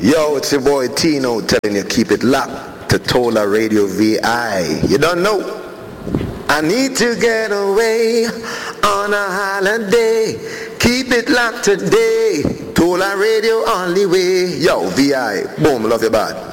Yo, it's your boy Tino telling you keep it locked to Tola Radio VI. You don't know? I need to get away on a holiday. Keep it locked today. Tola Radio only way. Yo, VI. Boom, love you bad.